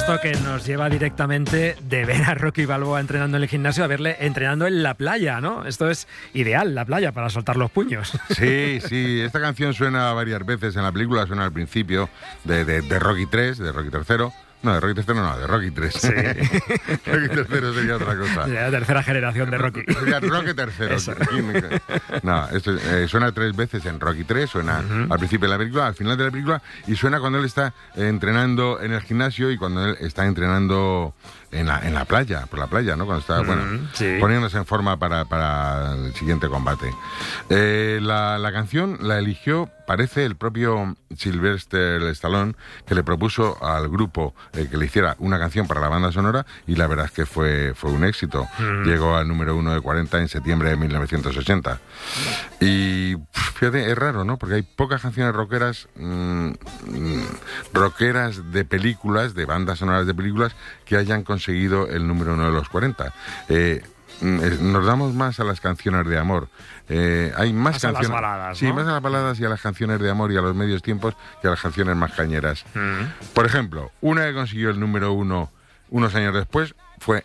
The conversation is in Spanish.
esto que nos lleva directamente de ver a Rocky Balboa entrenando en el gimnasio a verle entrenando en la playa, ¿no? Esto es ideal, la playa, para soltar los puños. Sí, esta canción suena varias veces en la película, suena al principio de Rocky 3, de Rocky III. No, de Rocky III no, de Rocky 3. Sí. Rocky III sería otra cosa. Sería la tercera generación de Rocky. Sería Rocky III. No, esto, suena 3 veces en Rocky 3, suena al principio de la película, al final de la película, y suena cuando él está entrenando en el gimnasio y cuando él está entrenando en la playa, por la playa, ¿no? Cuando está, poniéndose en forma para el siguiente combate. La canción la eligió, parece, el propio Sylvester Stallone, que le propuso al grupo que le hiciera una canción para la banda sonora, y la verdad es que fue un éxito. Llegó al número 1 de 40 en septiembre de 1980. Y fíjate, es raro, ¿no? Porque hay pocas canciones rockeras de películas, de bandas sonoras de películas, que hayan conseguido el número 1 de los 40. Nos damos más a las canciones de amor. Hay más canciones. A las baladas, ¿no? Sí, más a las baladas y a las canciones de amor y a los medios tiempos que a las canciones más cañeras. Por ejemplo, una que consiguió el número 1 unos años después fue